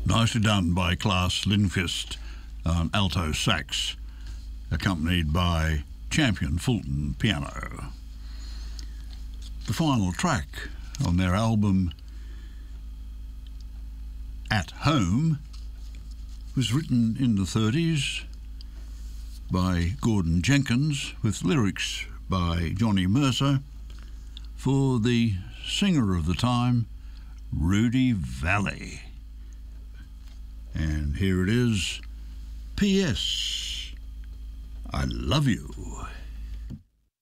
Nicely done by Klaus Lindqvist on alto sax, accompanied by Champion Fulton piano. The final track on their album At Home was written in the 30s by Gordon Jenkins with lyrics by Johnny Mercer for the singer of the time, Rudy Vallée. And here it is, P.S. I Love You.